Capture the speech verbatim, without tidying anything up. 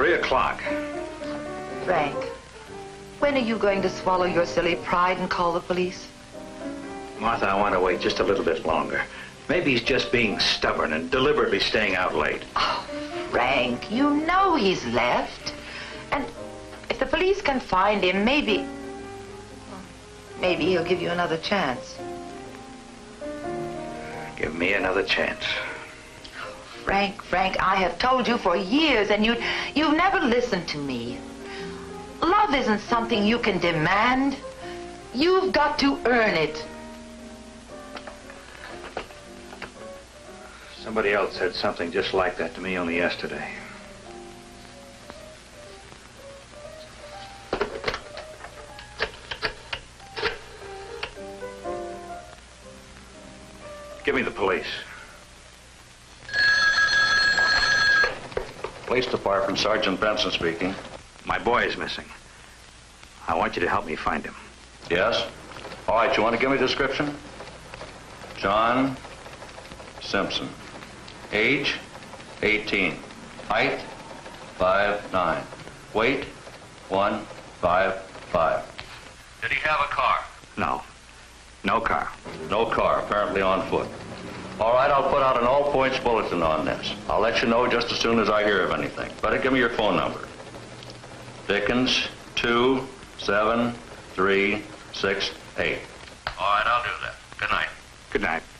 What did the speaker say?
three o'clock. Frank, when are you going to swallow your silly pride and call the police? Martha, I want to wait just a little bit longer. Maybe he's just being stubborn and deliberately staying out late. Oh, Frank, you know he's left. And if the police can find him, maybe... Maybe he'll give you another chance. Give me another chance. Frank, Frank, I have told you for years, and you, you've never listened to me. Love isn't something you can demand. You've got to earn it. Somebody else said something just like that to me only yesterday. Give me the police. Police Department, Sergeant Benson speaking. My boy is missing. I want you to help me find him. Yes? All right, you want to give me a description? John Simpson. Age, eighteen. Height, five nine. Weight, one five five. Did he have a car? No. No car. No car, apparently on foot. All right, I'll put out an all-points bulletin on this. I'll let you know just as soon as I hear of anything. Better give me your phone number. Dickens, two seven three six eight. All right, I'll do that. Good night. Good night.